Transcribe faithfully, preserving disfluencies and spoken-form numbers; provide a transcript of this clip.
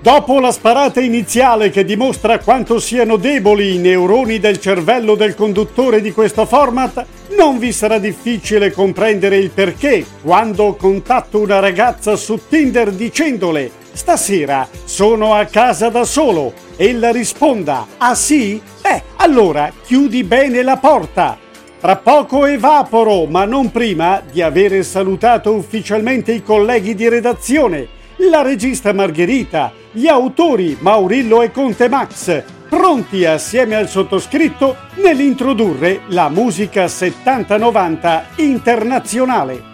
Dopo la sparata iniziale che dimostra quanto siano deboli i neuroni del cervello del conduttore di questo format, non vi sarà difficile comprendere il perché quando contatto una ragazza su Tinder dicendole «Stasera sono a casa da solo» e ella risponda «Ah sì? Eh, allora chiudi bene la porta». Tra poco evaporo, ma non prima di avere salutato ufficialmente i colleghi di redazione, la regista Margherita, gli autori Maurillo e Conte Max, pronti assieme al sottoscritto nell'introdurre la musica settanta novanta internazionale.